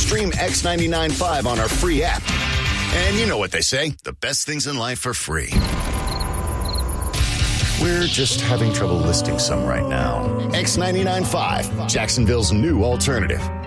Stream X99.5 on our free app. And you know what they say, the best things in life are free. We're just having trouble listing some right now. X99.5, Jacksonville's new alternative.